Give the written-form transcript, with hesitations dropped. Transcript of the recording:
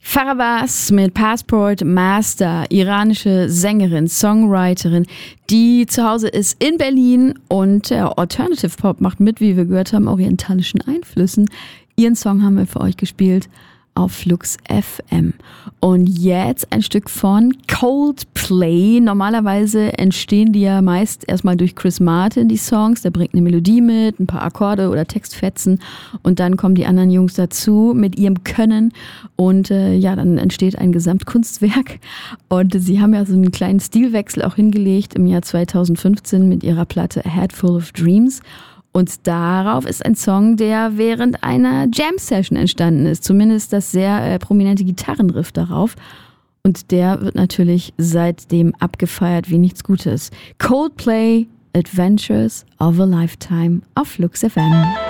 Farah mit Passport Master, iranische Sängerin, Songwriterin, die zu Hause ist in Berlin und Alternative Pop macht mit, wie wir gehört haben, orientalischen Einflüssen. Ihren Song haben wir für euch gespielt auf Flux FM. Und jetzt ein Stück von Coldplay. Normalerweise entstehen die ja meist erstmal durch Chris Martin, die Songs. Der bringt eine Melodie mit, ein paar Akkorde oder Textfetzen und dann kommen die anderen Jungs dazu mit ihrem Können und dann entsteht ein Gesamtkunstwerk. Und sie haben ja so einen kleinen Stilwechsel auch hingelegt im Jahr 2015 mit ihrer Platte A Head Full of Dreams. Und darauf ist ein Song, der während einer Jam-Session entstanden ist. Zumindest das sehr prominente Gitarrenriff darauf. Und der wird natürlich seitdem abgefeiert wie nichts Gutes. Coldplay, Adventures of a Lifetime auf Flux FM.